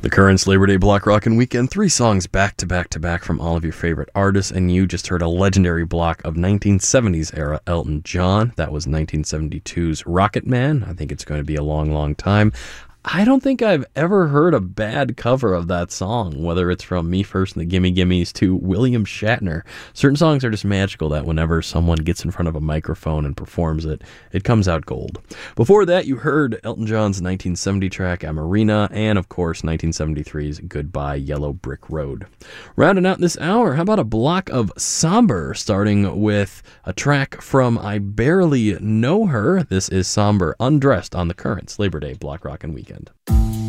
The Currents Labor Day Block Rockin' Weekend, 3 songs back to back to back from all of your favorite artists, and you just heard a legendary block of 1970s era Elton John. That was 1972's Rocket Man. I think it's going to be a long, long time. I don't think I've ever heard a bad cover of that song, whether it's from Me First and the Gimme Gimmes to William Shatner. Certain songs are just magical that whenever someone gets in front of a microphone and performs it, it comes out gold. Before that, you heard Elton John's 1970 track Amarina, and of course 1973's Goodbye Yellow Brick Road. Rounding out this hour, how about a block of Somber, starting with a track from I Barely Know Her. This is Somber Undressed on the Currents Labor Day Block Rockin' Weekend.